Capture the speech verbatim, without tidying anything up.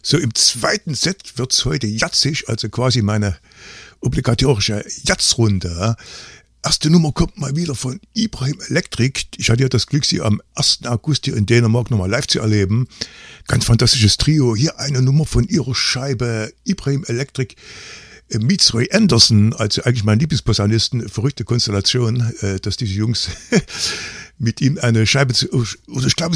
So, im zweiten Set wird's heute jatzig, also quasi meine obligatorische Jatzrunde. Erste Nummer kommt mal wieder von Ibrahim Electric. Ich hatte ja das Glück, sie am ersten August hier in Dänemark nochmal live zu erleben. Ganz fantastisches Trio. Hier eine Nummer von ihrer Scheibe Ibrahim Electric meets Roy Anderson, also eigentlich mein Lieblingsposaunisten. Verrückte Konstellation, dass diese Jungs mit ihm eine Scheibe zu... Oder ich glaube,